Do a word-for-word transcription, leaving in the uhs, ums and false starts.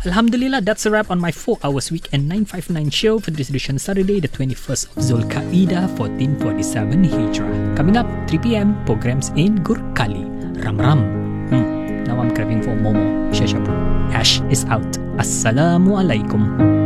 Alhamdulillah, that's a wrap on my four hours weekend nine five nine show for this edition Saturday, the twenty-first of Zulqa'edah, fourteen forty-seven Hijrah. Coming up, three p.m, programs in Gurkali. Ram Ram. Hmm, now I'm craving for Momo. Shashapu. Ash is out. Assalamualaikum.